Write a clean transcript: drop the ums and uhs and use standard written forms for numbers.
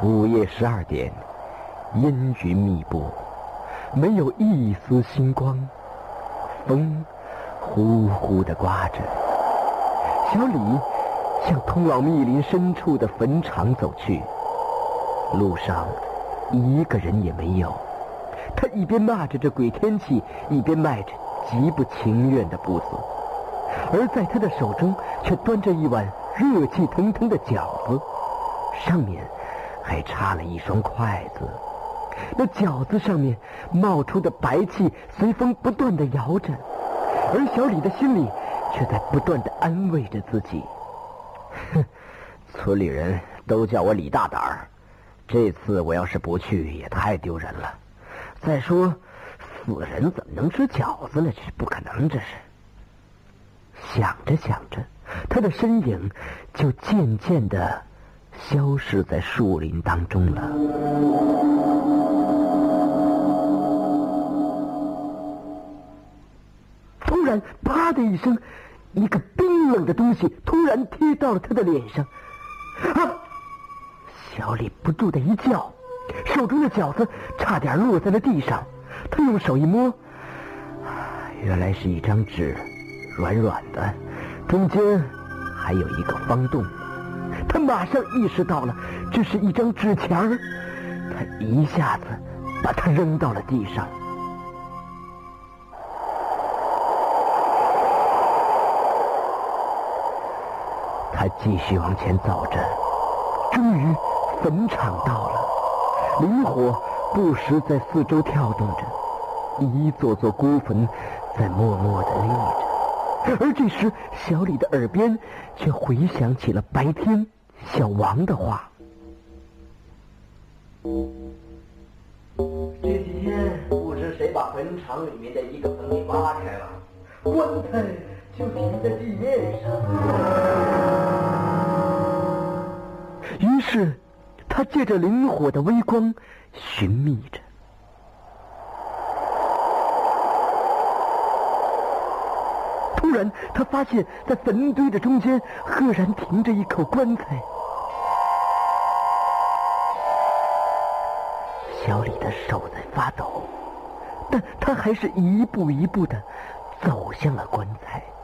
午夜12点，阴云密布，没有一丝星光，风呼呼地刮着。小李向通往密林深处的坟场走去，路上一个人也没有。他一边骂着这鬼天气，一边迈着极不情愿的步子，而在他的手中却端着一碗热气腾腾的饺子，上面还插了一双筷子。那饺子上面冒出的白气随风不断地摇着，而小李的心里却在不断地安慰着自己：村里人都叫我李大胆儿，这次我要是不去也太丢人了。再说死人怎么能吃饺子呢？这不可能，这是。想着想着，他的身影就渐渐地消失在树林当中了。突然啪的一声，一个冰冷的东西突然贴到了他的脸上。啊！小李不住的一叫，手中的饺子差点落在了地上。他用手一摸，原来是一张纸，软软的，中间还有一个方洞。他马上意识到了这是一张纸钱儿，他一下子把它扔到了地上。他继续往前走着，终于坟场到了。灵火不时在四周跳动着，一座座孤坟在默默地立着。而这时小李的耳边却回响起了白天小王的话：这几天不知谁把坟场里面的一个坟给挖开了，棺材就停在地面上。于是他借着灵火的微光寻觅着。突然他发现在坟堆的中间赫然停着一口棺材。小李的手在发抖，但他还是一步一步地走向了棺材。